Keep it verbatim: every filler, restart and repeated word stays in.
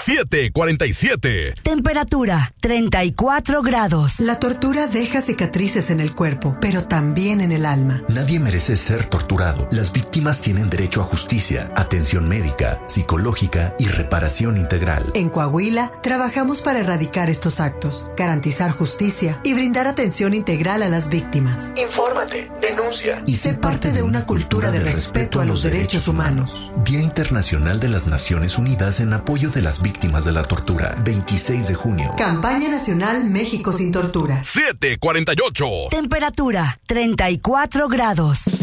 siete cuarenta y siete. Temperatura treinta y cuatro grados. La tortura deja cicatrices en el cuerpo, pero también en el alma. Nadie merece ser torturado. Las víctimas tienen derecho a justicia, atención médica, psicológica y reparación integral. En Coahuila, trabajamos para erradicar estos actos, garantizar justicia y brindar atención integral a las víctimas. Infórmate, denuncia y sé parte de una cultura de respeto a los derechos humanos. Día Internacional de las Naciones Unidas en apoyo de las víctimas de la tortura, veintiséis de junio. Campaña Nacional México sin Tortura. siete cuarenta y ocho. Temperatura treinta y cuatro grados.